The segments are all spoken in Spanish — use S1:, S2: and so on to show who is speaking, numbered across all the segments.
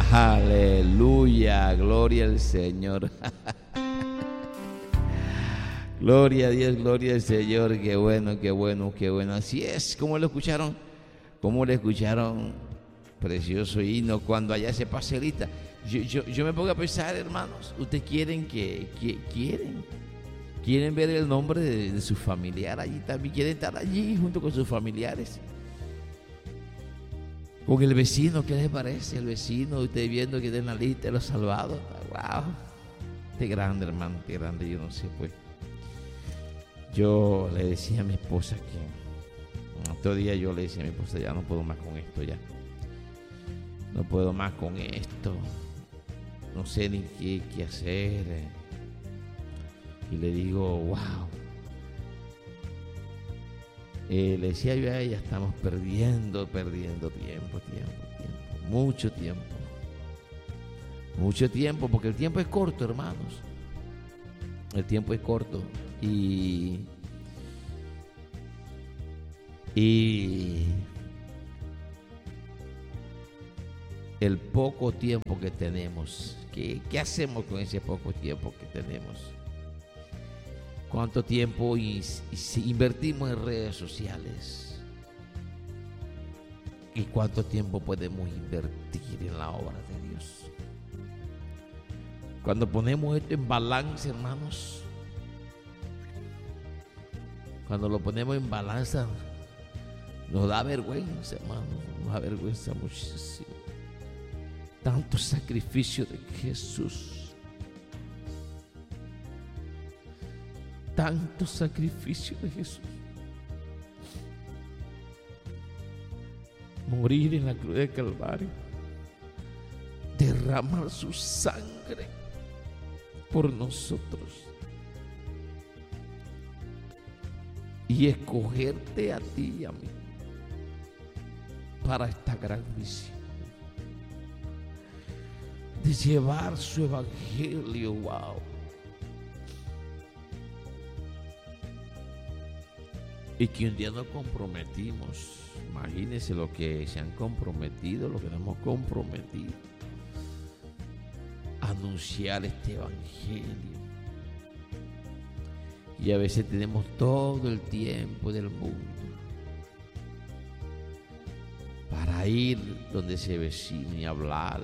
S1: Aleluya, gloria al Señor. Gloria a Dios, gloria al Señor. Qué bueno, qué bueno, qué bueno. Así es, ¿cómo lo escucharon? ¿Cómo lo escucharon? Precioso himno. Cuando allá se pase lista. Yo me pongo a pensar, hermanos, ustedes quieren ver el nombre de su familiar allí también, quieren estar allí junto con sus familiares. Con el vecino, ¿qué les parece? El vecino, usted viendo que está en la lista de los salvados. ¡Wow! Qué grande, hermano, qué grande, yo no sé, pues. Yo le decía a mi esposa que otro día yo le decía a mi esposa, ya no puedo más con esto, ya. No puedo más con esto. No sé ni qué hacer. Y le digo, wow. Le decía yo a ella, estamos perdiendo tiempo. Mucho tiempo, porque el tiempo es corto, hermanos. El tiempo es corto. Y el poco tiempo que tenemos, ¿qué hacemos con ese poco tiempo que tenemos? ¿Cuánto tiempo invertimos en redes sociales? ¿Y cuánto tiempo podemos invertir en la obra de Dios? Cuando ponemos esto en balance, hermanos, cuando lo ponemos en balanza, nos da vergüenza, hermanos, nos da vergüenza muchísimo. Tanto sacrificio de Jesús. Tanto sacrificio de Jesús. Morir en la cruz del Calvario. Derramar su sangre por nosotros. Y escogerte a ti y a mí para esta gran misión de llevar su evangelio. Wow. Y que un día nos comprometimos. Imagínense lo que se han comprometido, lo que nos hemos comprometido a anunciar este evangelio. Y a veces tenemos todo el tiempo del mundo para ir donde ese vecino y hablar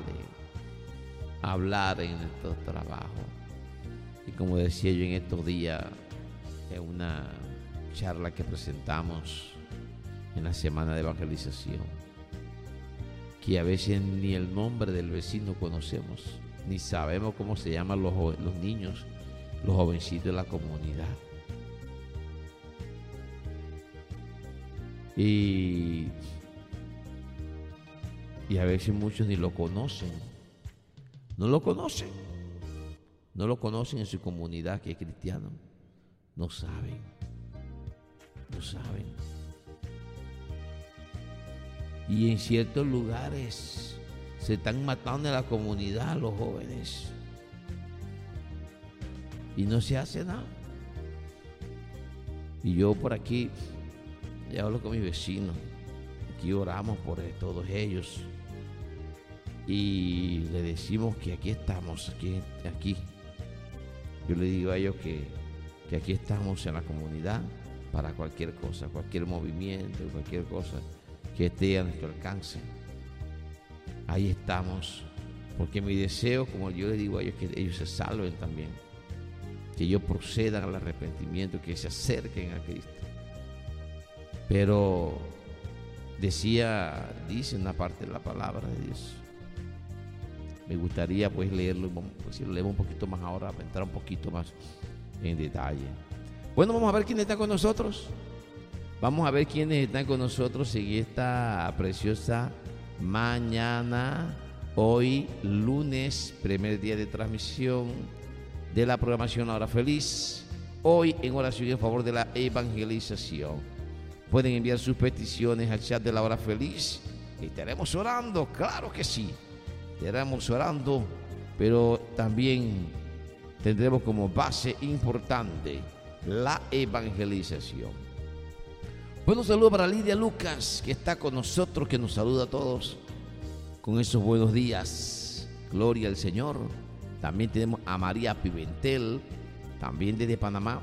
S1: en estos trabajos. Y como decía yo en estos días, en una charla que presentamos en la semana de evangelización, que a veces ni el nombre del vecino conocemos, ni sabemos cómo se llaman los niños, los jovencitos de la comunidad. Y a veces muchos ni lo conocen. No lo conocen en su comunidad que es cristiano. No saben. Y en ciertos lugares se están matando en la comunidad los jóvenes. Y no se hace nada. Y yo por aquí, ya hablo con mis vecinos. Aquí oramos por todos ellos. Y le decimos que aquí estamos, aquí. Yo le digo a ellos que aquí estamos en la comunidad para cualquier cosa, cualquier movimiento, cualquier cosa que esté a nuestro alcance. Ahí estamos, porque mi deseo, como yo le digo a ellos, que ellos se salven también, que ellos procedan al arrepentimiento, que se acerquen a Cristo. Pero dice una parte de la palabra de Dios. Me gustaría pues leerlo, si lo leemos un poquito más ahora, para entrar un poquito más en detalle. Bueno, vamos a ver quién está con nosotros. Vamos a ver quiénes están con nosotros en esta preciosa mañana. Hoy, lunes, primer día de transmisión de la programación La Hora Feliz. Hoy en oración en favor de la evangelización. Pueden enviar sus peticiones al chat de La Hora Feliz y estaremos orando, claro que sí. Estaremos orando, pero también tendremos como base importante la evangelización. Bueno, un saludo para Lidia Lucas, que está con nosotros, que nos saluda a todos con esos buenos días. Gloria al Señor. También tenemos a María Pimentel, también desde Panamá.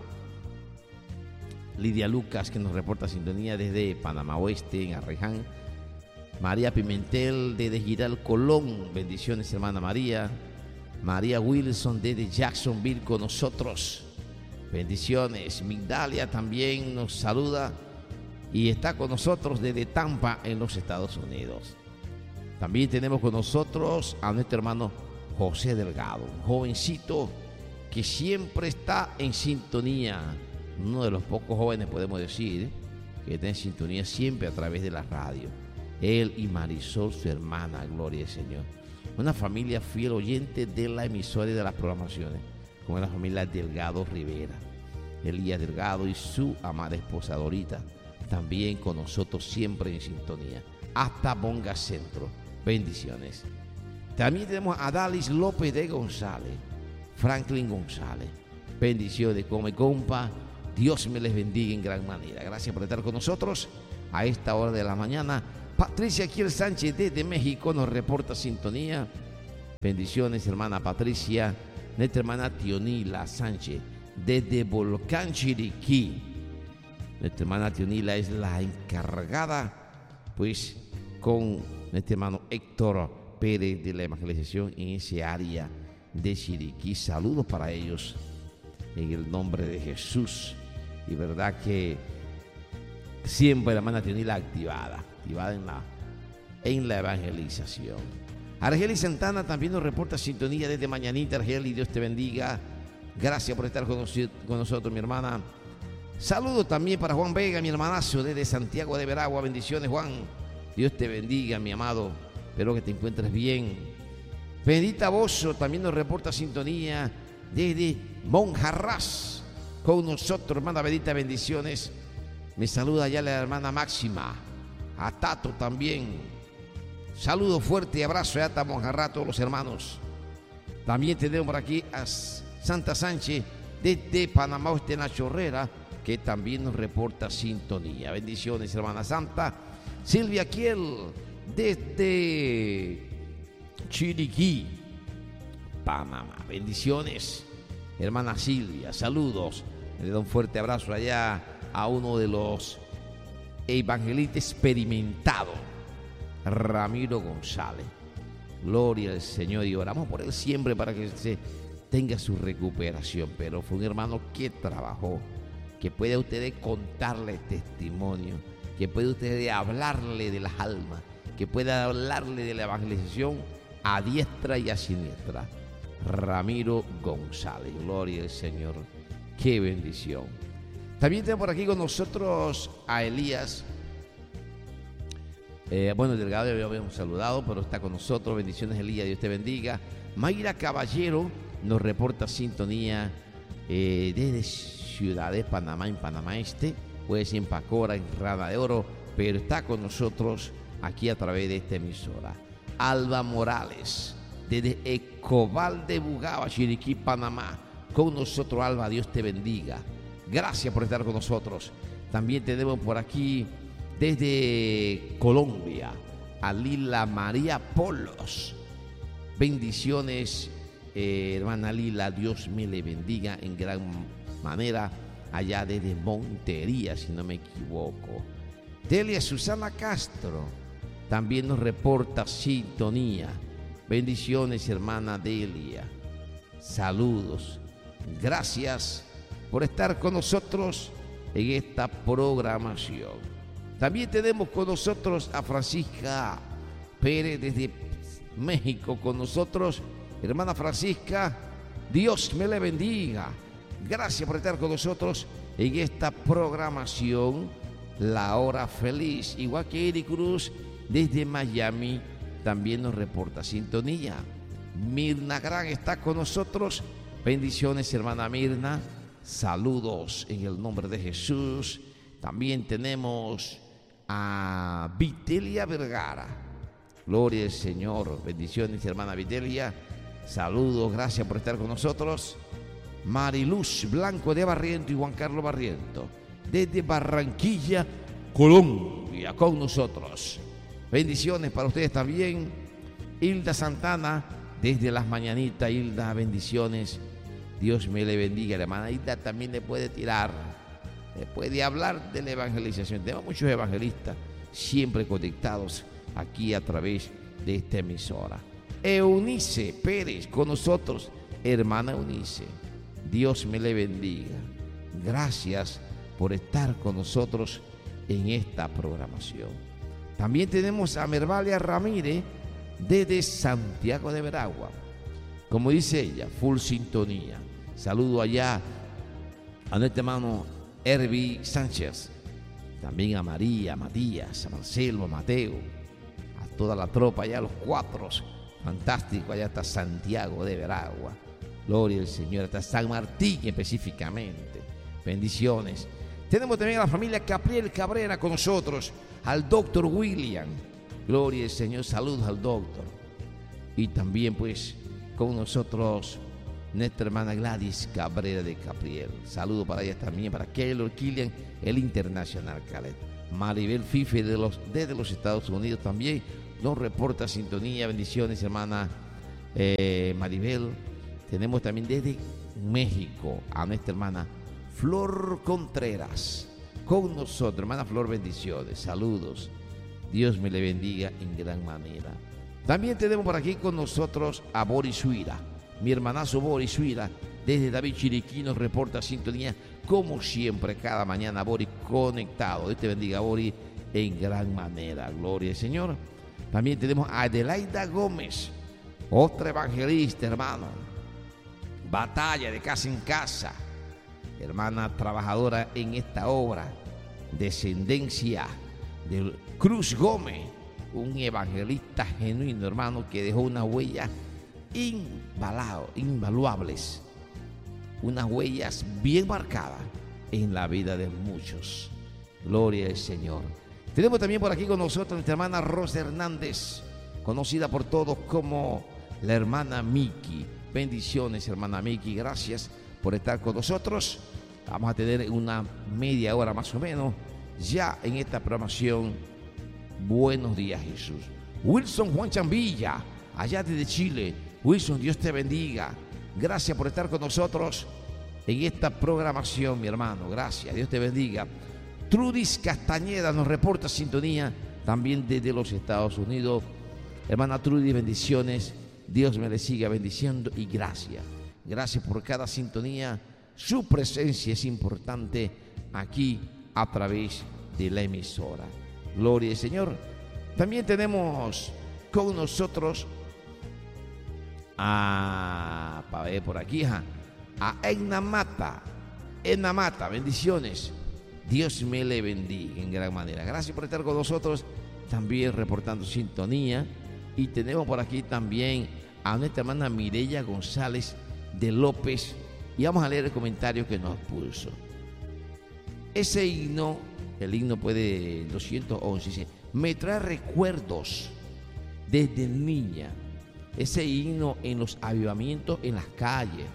S1: Lidia Lucas, que nos reporta sintonía desde Panamá Oeste, en Arreján. María Pimentel desde Giral Colón, bendiciones hermana María. María Wilson desde Jacksonville con nosotros, bendiciones. Migdalia también nos saluda y está con nosotros desde Tampa en los Estados Unidos. También tenemos con nosotros a nuestro hermano José Delgado, un jovencito que siempre está en sintonía, uno de los pocos jóvenes podemos decir que está en sintonía siempre a través de la radio. Él y Marisol, su hermana, gloria al Señor. Una familia fiel oyente de la emisora y de las programaciones, como la familia Delgado Rivera. Elías Delgado y su amada esposa Dorita, también con nosotros siempre en sintonía. Hasta Bonga Centro, bendiciones. También tenemos a Dalis López de González, Franklin González, bendiciones. Come compa, Dios me les bendiga en gran manera. Gracias por estar con nosotros a esta hora de la mañana. Patricia Kiel Sánchez desde México nos reporta sintonía. Bendiciones, hermana Patricia. Nuestra hermana Tionila Sánchez desde Volcán Chiriquí. Nuestra hermana Tionila es la encargada, pues, con nuestro hermano Héctor Pérez de la evangelización en ese área de Chiriquí. Saludos para ellos en el nombre de Jesús. Y verdad que siempre la hermana Tionila activada en la evangelización. Argeli Santana también nos reporta sintonía desde mañanita. Argeli, Dios te bendiga. Gracias por estar con nosotros, mi hermana. Saludos también para Juan Vega, mi hermanazo desde Santiago de Veragua. Bendiciones, Juan. Dios te bendiga, mi amado. Espero que te encuentres bien. Benedita Bozo también nos reporta sintonía desde Monjarras con nosotros, hermana Benedita, bendiciones. Me saluda ya la hermana Máxima. A Tato también. Saludo fuerte y abrazo a Tato Monjarrá, a todos los hermanos. También tenemos por aquí a Santa Sánchez desde Panamá Oeste, en la Chorrera, que también nos reporta sintonía. Bendiciones, hermana Santa. Silvia Kiel desde Chiriquí, Panamá. Bendiciones, hermana Silvia. Saludos. Le doy un fuerte abrazo allá a uno de los evangelistas experimentados, Ramiro González. Gloria al Señor, y oramos por él siempre para que se tenga su recuperación. Pero fue un hermano que trabajó, que puede ustedes contarle testimonio, que puede ustedes hablarle de las almas, que pueda hablarle de la evangelización a diestra y a siniestra. Ramiro González, gloria al Señor, qué bendición. También tenemos por aquí con nosotros a Elías. Bueno, el Delgado ya habíamos saludado, pero está con nosotros. Bendiciones, Elías, Dios te bendiga. Mayra Caballero nos reporta sintonía desde Ciudad de Panamá, en Panamá Este. Puede ser en Pacora, en Rana de Oro, pero está con nosotros aquí a través de esta emisora. Alba Morales, desde Ecobal de Bugaba, Chiriquí, Panamá. Con nosotros, Alba, Dios te bendiga. Gracias por estar con nosotros. También tenemos por aquí desde Colombia a Lila María Polos. Bendiciones, hermana Lila, Dios me le bendiga en gran manera allá desde Montería, si no me equivoco. Delia Susana Castro también nos reporta sintonía. Bendiciones, hermana Delia. Saludos. Gracias por estar con nosotros en esta programación. También tenemos con nosotros a Francisca Pérez desde México con nosotros. Hermana Francisca, Dios me le bendiga. Gracias por estar con nosotros en esta programación La Hora Feliz. Igual que Eri Cruz desde Miami también nos reporta sintonía. Mirna Gran está con nosotros. Bendiciones, hermana Mirna. Saludos en el nombre de Jesús. También tenemos a Vitelia Vergara. Gloria al Señor. Bendiciones, hermana Vitelia. Saludos, gracias por estar con nosotros. Mariluz Blanco de Barriento y Juan Carlos Barriento desde Barranquilla, Colombia, con nosotros. Bendiciones para ustedes también. Hilda Santana desde las mañanitas, Hilda, bendiciones. Dios me le bendiga. La hermana Hilda también le puede tirar, le puede hablar de la evangelización. Tenemos muchos evangelistas siempre conectados aquí a través de esta emisora. Eunice Pérez con nosotros. Hermana Eunice, Dios me le bendiga. Gracias por estar con nosotros en esta programación. También tenemos a Mervalia Ramírez desde Santiago de Veragua. Como dice ella, full sintonía. Saludo allá a nuestro hermano Herbie Sánchez, también a María, a Matías, a Marcelo, a Mateo, a toda la tropa allá, los cuatro, fantástico, allá hasta Santiago de Veragua. Gloria al Señor, hasta San Martín específicamente. Bendiciones. Tenemos también a la familia Capriel Cabrera con nosotros, al doctor William. Gloria al Señor, saludos al doctor. Y también pues con nosotros nuestra hermana Gladys Cabrera de Capriel. Saludo para ella también, para Keylor Killian, el internacional Calet. Maribel Fife desde los Estados Unidos también nos reporta sintonía. Bendiciones, hermana Maribel. Tenemos también desde México a nuestra hermana Flor Contreras con nosotros. Hermana Flor, bendiciones, saludos. Dios me le bendiga en gran manera. También tenemos por aquí con nosotros a Boris Suira. Mi hermanazo Boris Suira desde David Chiriquí nos reporta sintonía como siempre cada mañana. Boris conectado. Dios te bendiga, Boris, en gran manera. Gloria al Señor. También tenemos a Adelaida Gómez, otra evangelista, hermano. Batalla de casa en casa. Hermana trabajadora en esta obra. Descendencia de Cruz Gómez, un evangelista genuino, hermano, que dejó una huella invaluables, unas huellas bien marcadas en la vida de muchos. Gloria al Señor. Tenemos también por aquí con nosotros nuestra hermana Rosa Hernández, conocida por todos como la hermana Miki. Bendiciones, hermana Miki, gracias por estar con nosotros. Vamos a tener una media hora más o menos ya en esta programación. Buenos días, Jesús. Wilson Juan Chambilla, allá desde Chile. Wilson, Dios te bendiga. Gracias por estar con nosotros en esta programación, mi hermano. Gracias, Dios te bendiga. Trudis Castañeda nos reporta sintonía también desde los Estados Unidos. Hermana Trudis, bendiciones. Dios me le siga bendiciendo y gracias. Gracias por cada sintonía. Su presencia es importante aquí a través de la emisora. Gloria al Señor. También tenemos con nosotros para ver por aquí, a Edna Mata. Edna Mata, bendiciones. Dios me le bendiga en gran manera. Gracias por estar con nosotros, también reportando sintonía. Y tenemos por aquí también a nuestra hermana Mireya González de López. Y vamos a leer el comentario que nos puso. Ese himno, el himno puede 211, dice: me trae recuerdos desde niña. Ese himno en los avivamientos en las calles.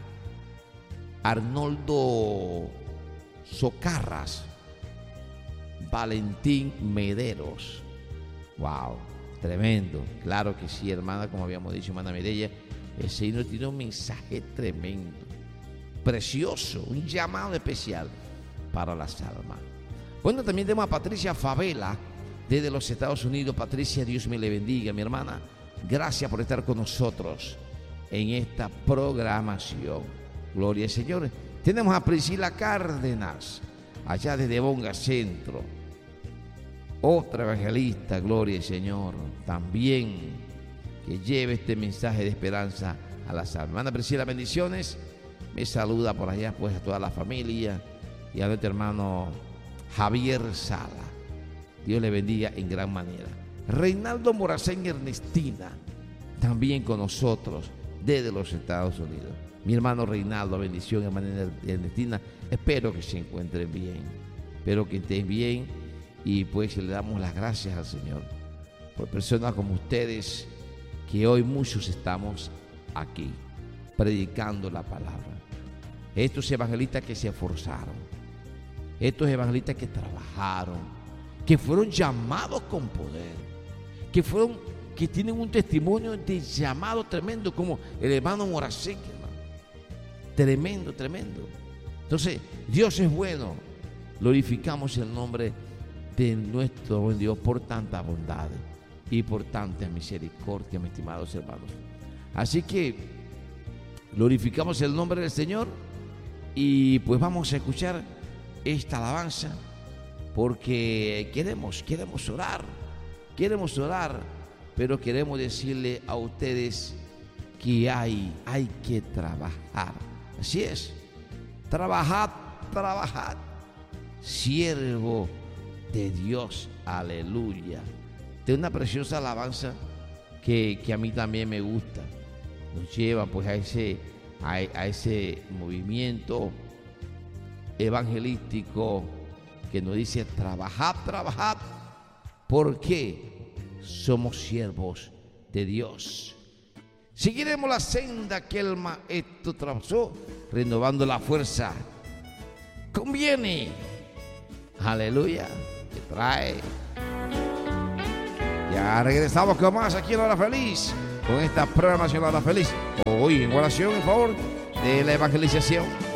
S1: Arnoldo Socarras, Valentín Mederos. Wow, tremendo. Claro que sí, hermana, como habíamos dicho, hermana Mireya, ese himno tiene un mensaje tremendo, precioso, un llamado especial para las almas. Bueno, también tenemos a Patricia Favela desde los Estados Unidos. Patricia, Dios me le bendiga, mi hermana. Gracias por estar con nosotros en esta programación. Gloria al Señor. Tenemos a Priscila Cárdenas, allá desde Bonga Centro. Otra evangelista, gloria al Señor. También que lleve este mensaje de esperanza a las almas. Hermana Priscila, bendiciones. Me saluda por allá pues a toda la familia y a nuestro hermano Javier Sala. Dios le bendiga en gran manera. Reinaldo Morazán Ernestina, también con nosotros desde los Estados Unidos. Mi hermano Reinaldo, bendición, hermana Ernestina. Espero que se encuentren bien. Espero que estén bien y pues le damos las gracias al Señor por personas como ustedes, que hoy muchos estamos aquí predicando la palabra. Estos evangelistas que se esforzaron, estos evangelistas que trabajaron, que fueron llamados con poder, que tienen un testimonio de llamado tremendo, como el hermano Morasek, hermano. Tremendo, tremendo. Entonces, Dios es bueno. Glorificamos el nombre de nuestro buen Dios por tanta bondad y por tanta misericordia, mis estimados hermanos. Así que glorificamos el nombre del Señor y pues vamos a escuchar esta alabanza porque queremos orar, pero queremos decirle a ustedes que hay que trabajar. Así es, trabajad, siervo de Dios, aleluya. De una preciosa alabanza que a mí también me gusta, nos lleva pues a ese movimiento evangelístico que nos dice trabajad, porque somos siervos de Dios. Seguiremos la senda que el maestro trazó, renovando la fuerza. Conviene, aleluya, que trae. Ya regresamos con más aquí en La Hora Feliz, con esta programación La Hora Feliz. Hoy en oración en favor de la evangelización.